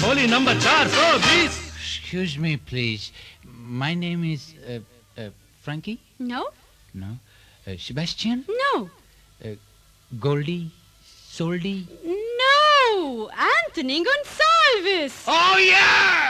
बोली number 420. Excuse me, please. My name is Frankie? No? No. Sebastian? No. Goldie? Soldy? No! Anthony Gonsalves! Oh yeah!